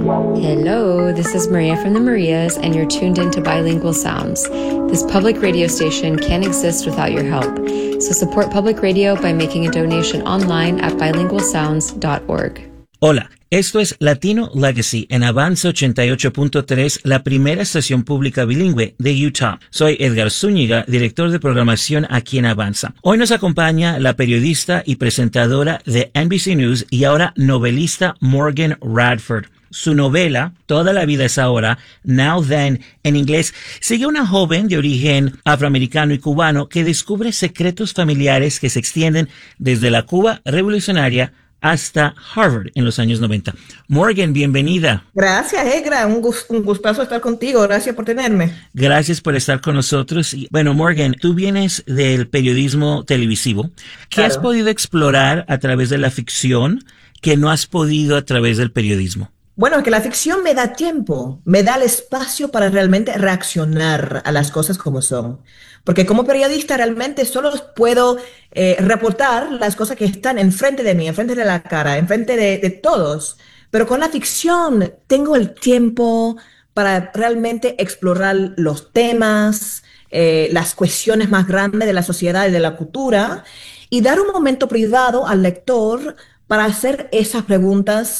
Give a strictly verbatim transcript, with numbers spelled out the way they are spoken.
Hello, this is Maria from the Marias, and you're tuned into Bilingual Sounds. This public radio station can't exist without your help. So support public radio by making a donation online at bilingual sounds dot org. Hola, esto es Latino Legacy en Avanza ochenta y ocho punto tres, la primera estación pública bilingüe de Utah. Soy Edgar Zúñiga, director de programación aquí en Avanza. Hoy nos acompaña la periodista y presentadora de N B C News y ahora novelista Morgan Radford. Su novela, Toda la vida es ahora, Now Then, en inglés, sigue a una joven de origen afroamericano y cubano que descubre secretos familiares que se extienden desde la Cuba revolucionaria hasta Harvard en los años noventa. Morgan, bienvenida. Gracias, Egra. Un, gust un gustazo estar contigo. Gracias por tenerme. Gracias por estar con nosotros. Y, bueno, Morgan, tú vienes del periodismo televisivo. ¿Qué claro. has podido explorar a través de la ficción que no has podido a través del periodismo? Bueno, es que la ficción me da tiempo, me da el espacio para realmente reaccionar a las cosas como son. Porque como periodista realmente solo puedo eh, reportar las cosas que están enfrente de mí, enfrente de la cara, enfrente de, de todos. Pero con la ficción tengo el tiempo para realmente explorar los temas, eh, las cuestiones más grandes de la sociedad y de la cultura y dar un momento privado al lector para hacer esas preguntas